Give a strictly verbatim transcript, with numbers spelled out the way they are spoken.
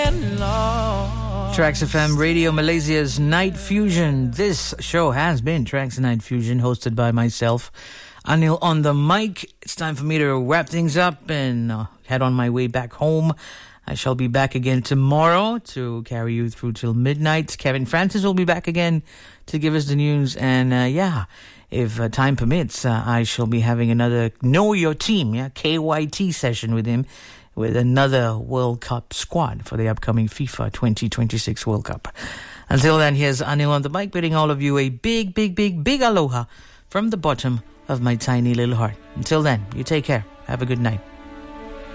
and lost. Tracks F M Radio Malaysia's Night Fusion. This show has been Tracks Night Fusion, hosted by myself, Anil on the mic. It's time for me to wrap things up and uh, head on my way back home. I shall be back again tomorrow to carry you through till midnight. Kevin Francis will be back again to give us the news. And uh, yeah, if uh, time permits, uh, I shall be having another Know Your Team, yeah, K Y T session with him, with another World Cup squad for the upcoming FIFA twenty twenty-six World Cup. Until then, here's Anil on the mic, bidding all of you a big, big, big, big aloha from the bottom of my tiny little heart. Until then, you take care. Have a good night.